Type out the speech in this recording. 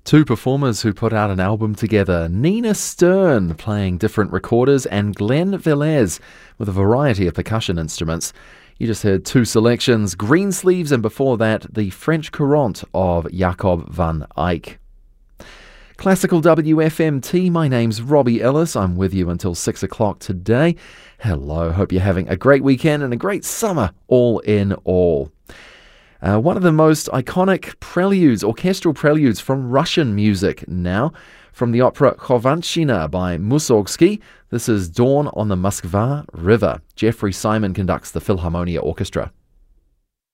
Two performers who put out an album together, Nina Stern playing different recorders and Glenn Velez with a variety of percussion instruments. You just heard two selections, Greensleeves and before that the French Courant of Jacob van Eyck. Classical WFMT, my name's Robbie Ellis. I'm with you until 6 o'clock today. Hello, hope you're having a great weekend and a great summer all in all. One of the most iconic preludes, orchestral preludes from Russian music now, from the opera Khovanshchina by Mussorgsky. This is Dawn on the Moskva River. Jeffrey Simon conducts the Philharmonia Orchestra.